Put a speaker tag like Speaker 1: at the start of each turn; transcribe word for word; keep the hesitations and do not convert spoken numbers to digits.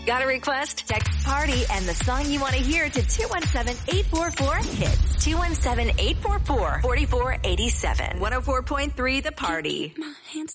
Speaker 1: Got a request? Text PARTY and the song you want to hear to two one seven, eight four four, hits. two one seven, eight four four, four four eight seven. one oh four point three The Party.
Speaker 2: My hands